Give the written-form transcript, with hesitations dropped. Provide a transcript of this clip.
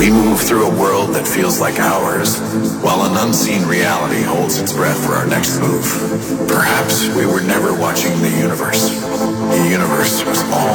We move through a world that feels like ours, while an unseen reality holds its breath for our next move. Perhaps we were never watching the universe. The universe was all